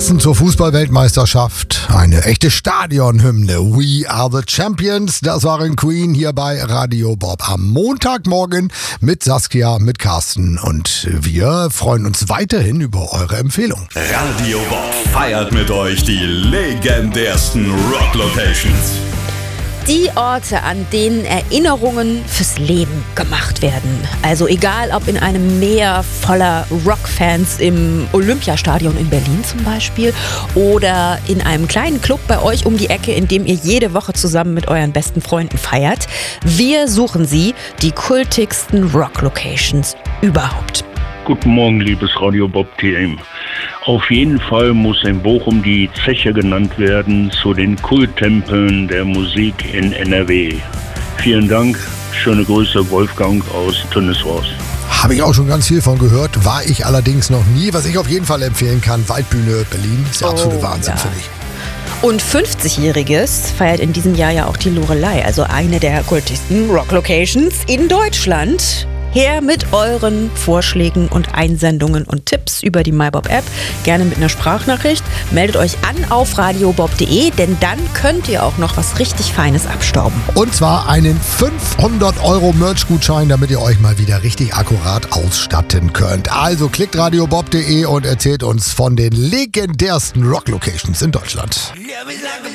Passend zur Fußball-Weltmeisterschaft eine echte Stadionhymne. We are the champions. Das waren Queen hier bei Radio Bob am Montagmorgen mit Saskia, mit Carsten. Und wir freuen uns weiterhin über eure Empfehlung. Radio Bob feiert mit euch die legendärsten Rock-Locations. Die Orte, an denen Erinnerungen fürs Leben gemacht werden. Also egal, ob in einem Meer voller Rockfans im Olympiastadion in Berlin zum Beispiel oder in einem kleinen Club bei euch um die Ecke, in dem ihr jede Woche zusammen mit euren besten Freunden feiert. Wir suchen sie, die kultigsten Rock-Locations überhaupt. Guten Morgen, liebes Radio Bob Team. Auf jeden Fall muss in Bochum die Zeche genannt werden zu den Kulttempeln der Musik in NRW. Vielen Dank, schöne Grüße, Wolfgang aus Tönnesforst. Habe ich auch schon ganz viel von gehört, war ich allerdings noch nie. Was ich auf jeden Fall empfehlen kann, Waldbühne Berlin, ist der absolute Wahnsinn, finde ich. Und 50-Jähriges feiert in diesem Jahr ja auch die Loreley, also eine der kultigsten Rock-Locations in Deutschland. Her mit euren Vorschlägen und Einsendungen und Tipps über die MyBob-App. Gerne mit einer Sprachnachricht. Meldet euch an auf radiobob.de, denn dann könnt ihr auch noch was richtig Feines abstauben. Und zwar einen 500 € Merch-Gutschein, damit ihr euch mal wieder richtig akkurat ausstatten könnt. Also klickt radiobob.de und erzählt uns von den legendärsten Rock-Locations in Deutschland.